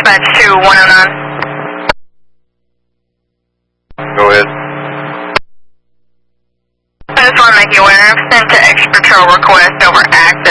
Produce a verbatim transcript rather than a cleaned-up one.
Dispatch to one oh nine. Go ahead. I just want to make you aware I've sent an extra patrol request over Act